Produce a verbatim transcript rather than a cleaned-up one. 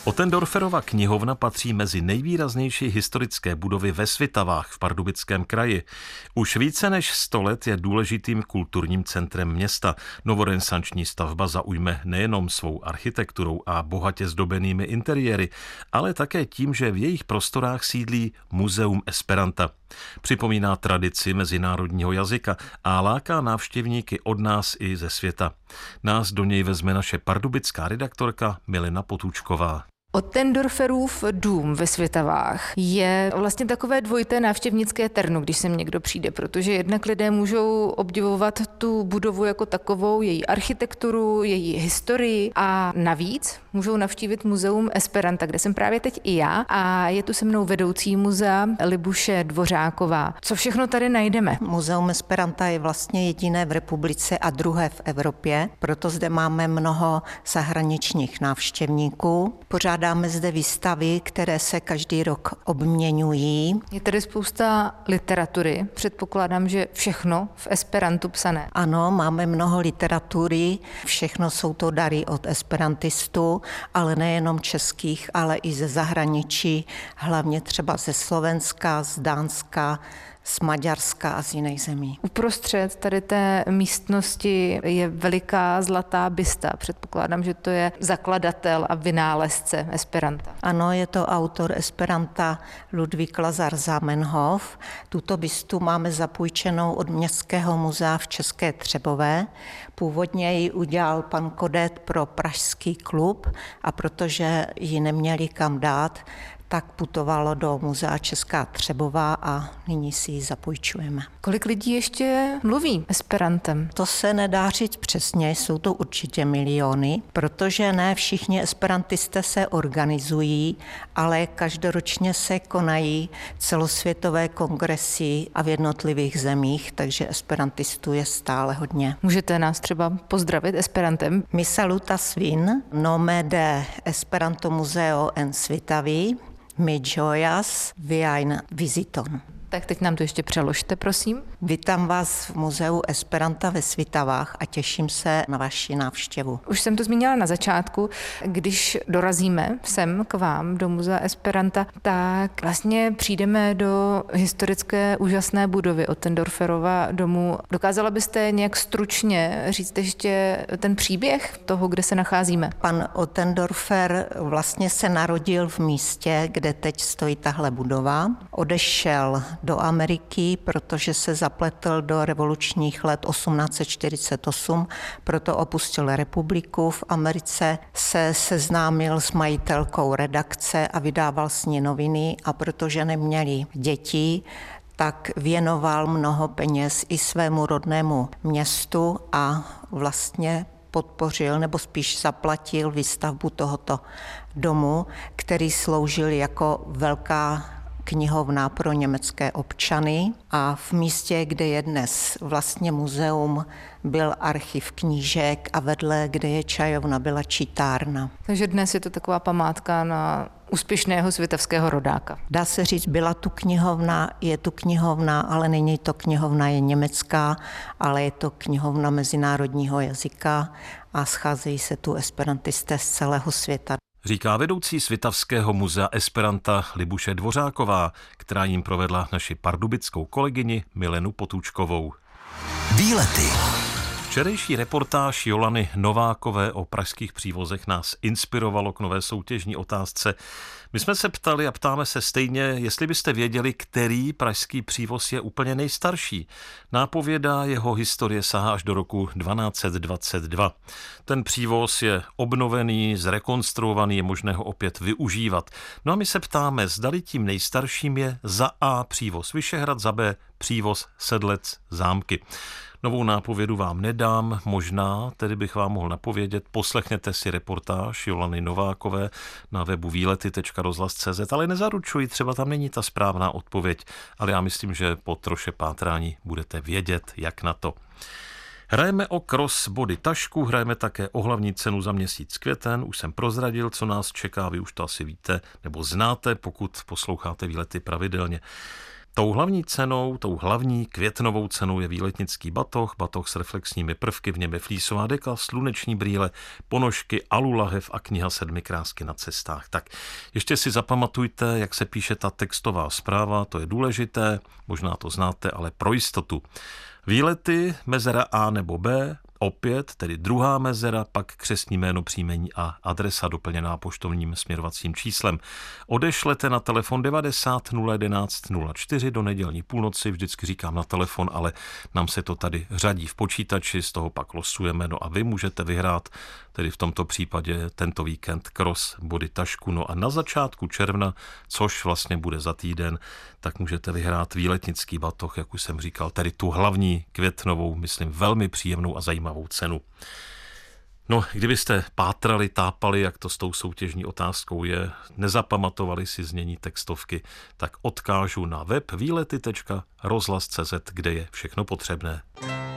Ottendorferova knihovna patří mezi nejvýraznější historické budovy ve Svitavách v Pardubickém kraji. Už více než sto let je důležitým kulturním centrem města. Novorenesanční stavba zaujme nejenom svou architekturou a bohatě zdobenými interiéry, ale také tím, že v jejich prostorách sídlí Muzeum Esperanta. Připomíná tradici mezinárodního jazyka a láká návštěvníky od nás i ze světa. Nás do něj vezme naše pardubická redaktorka Milena Potůčková. Ottendorferův dům ve Svitavách je vlastně takové dvojité návštěvnické terno, když sem někdo přijde, protože jednak lidé můžou obdivovat tu budovu jako takovou, její architekturu, její historii a navíc můžou navštívit Muzeum Esperanta, kde jsem právě teď i já a je tu se mnou vedoucí muzea Libuše Dvořáková. Co všechno tady najdeme? Muzeum Esperanta je vlastně jediné v republice a druhé v Evropě, proto zde máme mnoho zahraničních návštěvníků. Pořád Dáme zde výstavy, které se každý rok obměňují. Je tady spousta literatury. Předpokládám, že všechno v esperantu psané. Ano, máme mnoho literatury. Všechno jsou to dary od esperantistů, ale nejenom českých, ale i ze zahraničí, hlavně třeba ze Slovenska, z Dánska, z Maďarska a z jiných zemí. Uprostřed tady té místnosti je veliká zlatá bysta. Předpokládám, že to je zakladatel a vynálezce Esperanta. Ano, je to autor Esperanta Ludvík Lazar Zamenhof. Tuto bystu máme zapůjčenou od Městského muzea v České Třebové. Původně ji udělal pan Kodet pro Pražský klub a protože ji neměli kam dát, tak putovalo do muzea Česká Třebová a nyní si ji zapůjčujeme. Kolik lidí ještě mluví esperantem? To se nedá říct přesně, jsou to určitě miliony, protože ne všichni esperantisté se organizují, ale každoročně se konají celosvětové kongresy a v jednotlivých zemích, takže esperantistů je stále hodně. Můžete nás třeba pozdravit esperantem? Mi salutas vin, nome de Esperanto Museo en Svitavi, mi ĝojas viajn viziton. Tak teď nám to ještě přeložte, prosím. Vítám vás v Muzeu Esperanta ve Svitavách a těším se na vaši návštěvu. Už jsem to zmínila na začátku, když dorazíme sem k vám do Muzea Esperanta, tak vlastně přijdeme do historické úžasné budovy Ottendorferova domu. Dokázala byste nějak stručně říct ještě ten příběh toho, kde se nacházíme? Pan Ottendorfer vlastně se narodil v místě, kde teď stojí tahle budova. Odešel do Ameriky, protože se zapletl do revolučních let osmnáct set čtyřicet osm, proto opustil republiku. V Americe se seznámil s majitelkou redakce a vydával s ní noviny a protože neměli děti, tak věnoval mnoho peněz i svému rodnému městu a vlastně podpořil nebo spíš zaplatil výstavbu tohoto domu, který sloužil jako velká knihovna pro německé občany a v místě, kde je dnes vlastně muzeum, byl archiv knížek a vedle, kde je čajovna, byla čítárna. Takže dnes je to taková památka na úspěšného svitavského rodáka. Dá se říct, byla tu knihovna, je tu knihovna, ale není to knihovna je německá, ale je to knihovna mezinárodního jazyka a scházejí se tu esperantisté z celého světa. Říká vedoucí Svitavského muzea Esperanta Libuše Dvořáková, která jim provedla naši pardubickou kolegyni Milenu Potůčkovou. Výlety. Včerejší reportáž Jolany Novákové o pražských přívozech nás inspirovalo k nové soutěžní otázce. My jsme se ptali a ptáme se stejně, jestli byste věděli, který pražský přívoz je úplně nejstarší. Nápověda jeho historie sahá až do roku dvanáct set dvacet dva. Ten přívoz je obnovený, zrekonstruovaný, je možné ho opět využívat. No a my se ptáme, zdali tím nejstarším je za A přívoz Vyšehrad, za B přívoz Sedlec Zámky. Novou nápovědu vám nedám, možná, tedy bych vám mohl napovědět, poslechněte si reportáž Jolany Novákové na webu výlety tečka rozhlas tečka cé zet, ale nezaručuji, třeba tam není ta správná odpověď, ale já myslím, že po troše pátrání budete vědět, jak na to. Hrajeme o crossbody tašku, hrajeme také o hlavní cenu za měsíc květen, už jsem prozradil, co nás čeká, vy už to asi víte, nebo znáte, pokud posloucháte výlety pravidelně. Tou hlavní cenou, tou hlavní květnovou cenou je výletnický batoh, batoh s reflexními prvky, v něm je flísová deka, sluneční brýle, ponožky, alulahev a kniha Sedmi krásky na cestách. Tak ještě si zapamatujte, jak se píše ta textová zpráva, to je důležité, možná to znáte, ale pro jistotu. Výlety, mezera A nebo B, opět, tedy druhá mezera, pak křestní jméno, příjmení a adresa doplněná poštovním směrovacím číslem. Odešlete na telefon devadesát nula jedenáct nula čtyři do nedělní půlnoci, vždycky říkám na telefon, ale nám se to tady řadí v počítači, z toho pak losujeme, no a vy můžete vyhrát, tedy v tomto případě tento víkend cross body tašku, no a na začátku června, což vlastně bude za týden, tak můžete vyhrát výletnický batoh, jak už jsem říkal, tedy tu hlavní květnovou, myslím, velmi příjemnou a zajímavou cenu. No, kdybyste pátrali, tápali, jak to s tou soutěžní otázkou je, nezapamatovali si znění textovky, tak odkážu na web výlety tečka rozhlas tečka cé zet, kde je všechno potřebné.